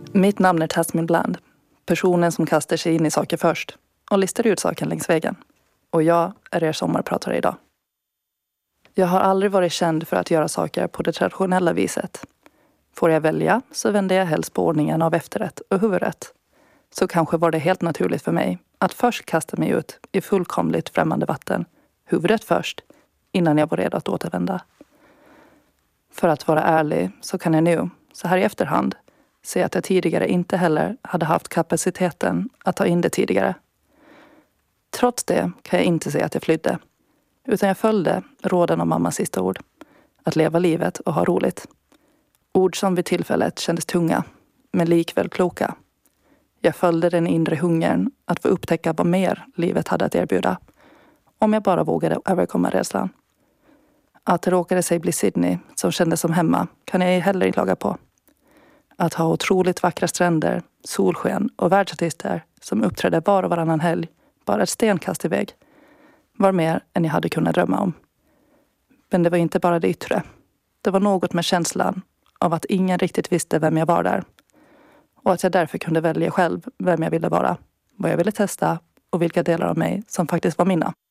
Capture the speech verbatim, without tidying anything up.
Mitt namn är Tasmin Bland, personen som kastar sig in i saker först och listar ut saken längs vägen. Och jag är er sommarpratare idag. Jag har aldrig varit känd för att göra saker på det traditionella viset. Får jag välja så vänder jag helst på ordningen av efterrätt och huvudrätt. Så kanske var det helt naturligt för mig att först kasta mig ut i fullkomligt främmande vatten, huvudrätt först, innan jag var redo att återvända. För att vara ärlig så kan jag nu, så här i efterhand, se att jag tidigare inte heller hade haft kapaciteten att ta in det tidigare. Trots det kan jag inte säga att jag flydde, utan jag följde råden om mammas sista ord. Att leva livet och ha roligt. Ord som vid tillfället kändes tunga, men likväl kloka. Jag följde den inre hungern att få upptäcka vad mer livet hade att erbjuda. Om jag bara vågade överkomma rädslan. Att det råkade sig bli Sydney som kändes som hemma kan jag heller inte klaga på. Att ha otroligt vackra stränder, solsken och världsartister som uppträdde var och varannan helg, bara ett stenkast iväg, var mer än jag hade kunnat drömma om. Men det var inte bara det yttre. Det var något med känslan av att ingen riktigt visste vem jag var där. Och att jag därför kunde välja själv vem jag ville vara, vad jag ville testa och vilka delar av mig som faktiskt var mina.